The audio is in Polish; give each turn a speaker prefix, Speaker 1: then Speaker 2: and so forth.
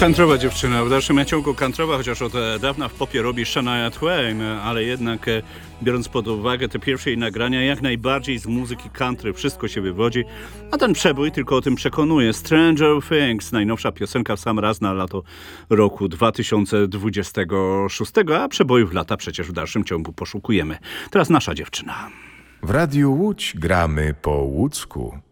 Speaker 1: Kantrowa dziewczyna, w dalszym ciągu kantrowa, chociaż od dawna w popie robi Shania Twain, ale jednak biorąc pod uwagę te pierwsze jej nagrania, jak najbardziej z muzyki country wszystko się wywodzi, a ten przebój tylko o tym przekonuje. Stranger Things, najnowsza piosenka w sam raz na lato roku 2026, a przebojów lata przecież w dalszym ciągu poszukujemy. Teraz nasza dziewczyna.
Speaker 2: W Radiu Łódź gramy po łódzku.